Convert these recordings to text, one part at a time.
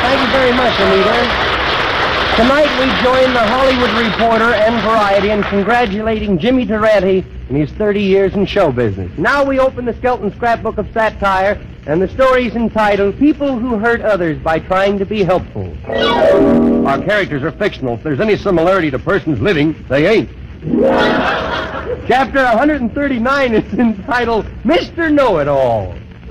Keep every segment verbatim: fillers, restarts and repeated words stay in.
Thank you very much, Anita. Tonight we join the Hollywood Reporter and Variety in congratulating Jimmy Durante in his thirty years in show business. Now we open the Skelton Scrapbook of Satire, and the story's entitled People Who Hurt Others by Trying to Be Helpful. Our characters are fictional. If there's any similarity to persons living, they ain't. Chapter one thirty-nine is entitled Mister Know-It-All.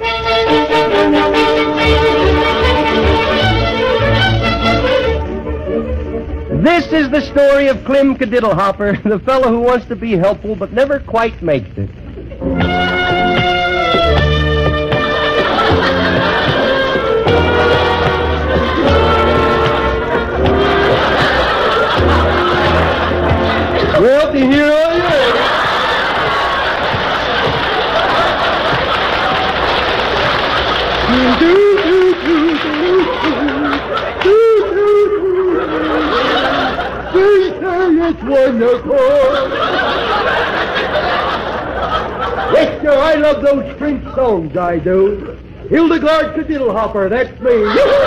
This is the story of Clem Cadiddlehopper, the fellow who wants to be helpful but never quite makes it. Well, to hear all you It's wonderful. Yes, sir, I love those French songs, I do. Hildegard Cadiddlehopper, that's me.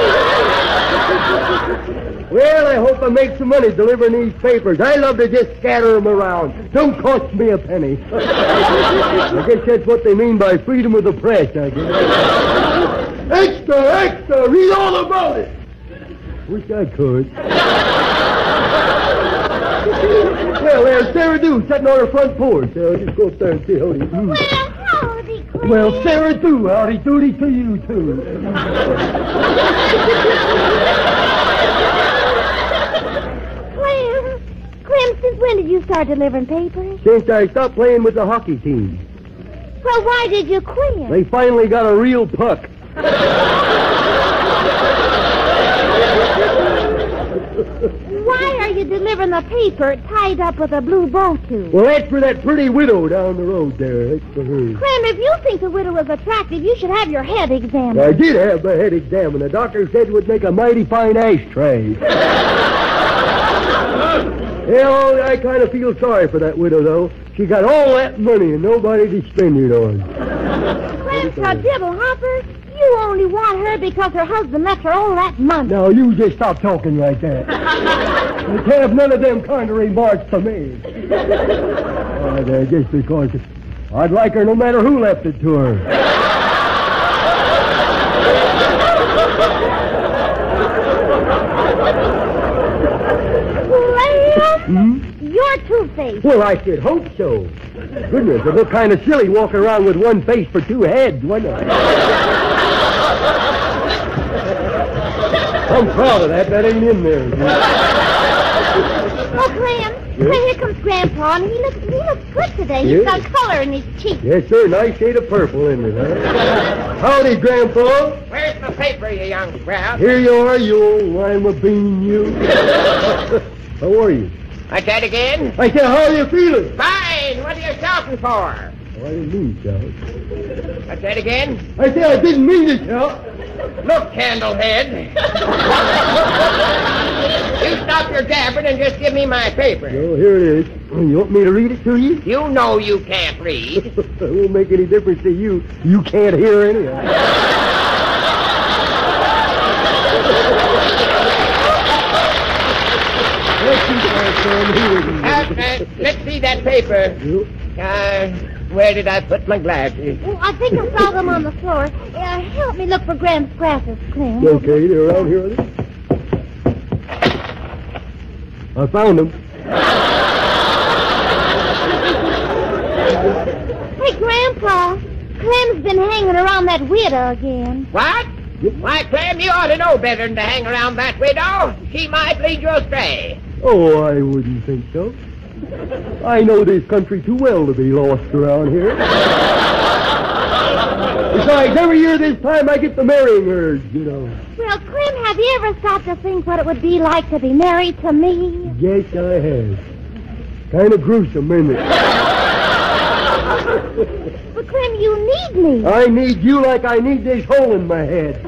Well, I hope I make some money delivering these papers. I love to just scatter them around. Don't cost me a penny. I guess that's what they mean by freedom of the press, I guess. Extra, extra, read all about it. Wish I could. Well, there's Sarah Dew sitting on her front porch. Uh, just go up there and say howdy. Mm. Well, howdy, Clem. Well, Sarah Dew, howdy doody to you, too. Clem, Clem, since when did you start delivering papers? Since I stopped playing with the hockey team. Well, why did you quit? They finally got a real puck. Why are you delivering the paper tied up with a blue bow tube? Well, that's for that pretty widow down the road there. That's for her. Clem, if you think the widow is attractive, you should have your head examined. I did have my head examined. The doctor said it would make a mighty fine ashtray. Well, I kind of feel sorry for that widow, though. She got all that money and nobody to spend it on. Clem Cadiddlehopper, you only want her because her husband left her all that money. Now, you just stop talking like that. You can't have none of them kind of remarks to me. Oh, there, just because I'd like her no matter who left it to her. Clem, Hmm? you're two-faced. Well, I should hope so. Goodness, it looked kind of silly walking around with one face for two heads, wouldn't it? I'm proud of that. That ain't in there. Oh, Clem, Clem, here comes Grandpa, and he looks, he looks good today. He's Yeah. got color in his cheeks. Yes, sir. Nice shade of purple in it, huh? Howdy, Grandpa. Where's the paper, you young sprout? Here you are, you old lima bean, you. How are you? What's that again? I said, how are you feeling? Fine. What are you shouting for? Oh, I didn't mean to shout. What's that again? I said I didn't mean to shout. Look, Candlehead. You stop your jabbering and just give me my paper. Oh, here it is. You want me to read it to you? You know you can't read. It won't make any difference to you. You can't hear anyhow. Uh, uh, let's see that paper. Uh, where did I put my glasses? Oh, I think I saw them on the floor. Uh, help me look for Gramps' glasses, Clem. Okay, they're around here. Are they? I found them. Hey, Grandpa, Clem's been hanging around that widow again. What? Why, Clem, you ought to know better than to hang around that widow. She might lead you astray. Oh, I wouldn't think so. I know this country too well to be lost around here. Besides, every year this time I get the marrying urge, you know. Well, Clem, have you ever stopped to think what it would be like to be married to me? Yes, I have. Kind of gruesome, isn't it? But, Clem, you need me. I need you like I need this hole in my head.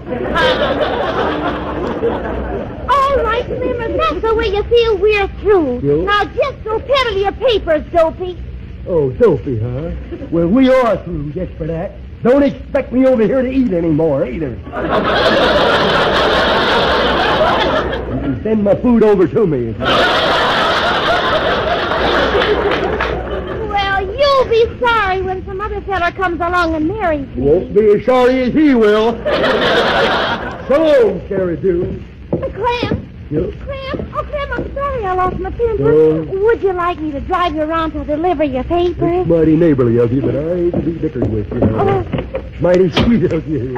All right, Clem, if that's the way you feel, we're through. You? Now, just go peddle your papers, Dopey. Oh, Sophie, huh? Well, we are through just for that. Don't expect me over here to eat anymore, either. send my food over to me. Well, you'll be sorry when some other fella comes along and marries me. Won't be as sorry as he will. So long, Sherry Dew. Clem. Yep. Clem. Oh, Clem, I'm sorry I lost my temper. Oh. Would you like me to drive you around to deliver your papers? It's mighty neighborly of you, but I hate to be dickered with you. Oh. Mighty sweet of you.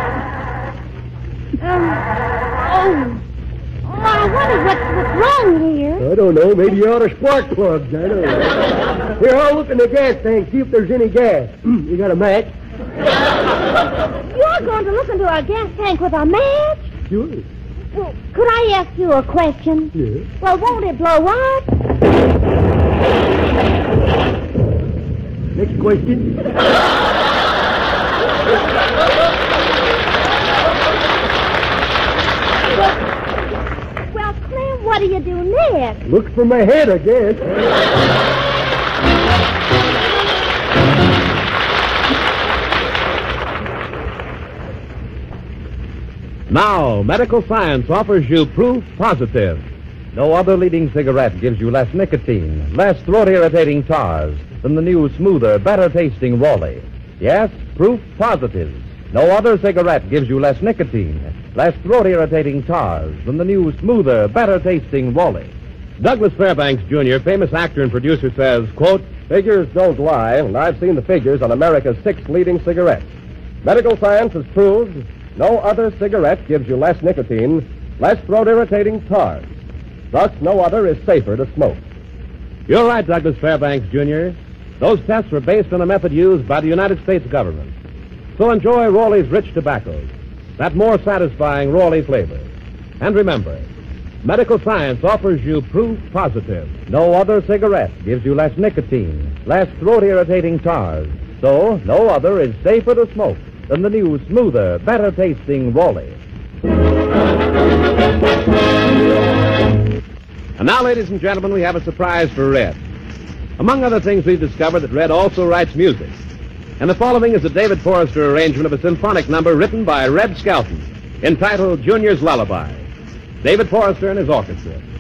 Um, oh. Oh, I wonder what's, what's wrong here. I don't know. Maybe you ought to spark plugs. I don't know. Here, I'll look in the gas tank, see if there's any gas. You got a match? You're going to look into a gas tank with a match? Sure. Well, could I ask you a question? Yeah. Well, won't it blow up? Next question. Well, Clem, what do you do next? Look for my head, I guess. Now, medical science offers you proof positive. No other leading cigarette gives you less nicotine, less throat-irritating tars than the new, smoother, better-tasting Raleigh. Yes, proof positive. No other cigarette gives you less nicotine, less throat-irritating tars than the new, smoother, better-tasting Raleigh. Douglas Fairbanks, Junior, famous actor and producer, says, quote, "Figures don't lie, and I've seen the figures on America's six leading cigarettes. Medical science has proved no other cigarette gives you less nicotine, less throat-irritating tars. Thus, no other is safer to smoke." You're right, Douglas Fairbanks, Junior Those tests were based on a method used by the United States government. So enjoy Raleigh's rich tobaccos, that more satisfying Raleigh flavor. And remember, medical science offers you proof positive. No other cigarette gives you less nicotine, less throat-irritating tars. So, no other is safer to smoke than the new, smoother, better-tasting Raleigh. And now, ladies and gentlemen, we have a surprise for Red. Among other things, we've discovered that Red also writes music. And the following is a David Forrester arrangement of a symphonic number written by Red Skelton, entitled Junior's Lullaby. David Forrester and his orchestra.